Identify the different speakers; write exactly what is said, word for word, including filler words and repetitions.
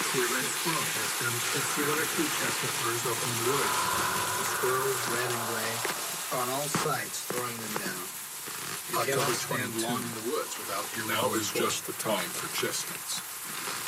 Speaker 1: see a red squirrel test them. Let's see one or two chestnut burrs up in the woods. The squirrels, red and gray, are on all sides throwing them down. You cannot stand long in the woods without hearing
Speaker 2: Now
Speaker 1: those
Speaker 2: is
Speaker 1: voices.
Speaker 2: just the time for chestnuts.